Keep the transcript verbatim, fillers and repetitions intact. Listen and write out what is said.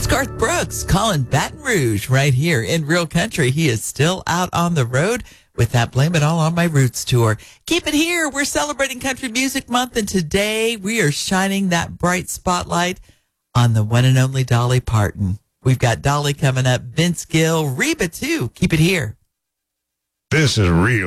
That's Garth Brooks calling Baton Rouge right here in Real Country. He is still out on the road with that Blame It All on My Roots tour. Keep it here. We're celebrating Country Music Month, and today we are shining that bright spotlight on the one and only Dolly Parton. We've got Dolly coming up, Vince Gill, Reba too. Keep it here. This is Real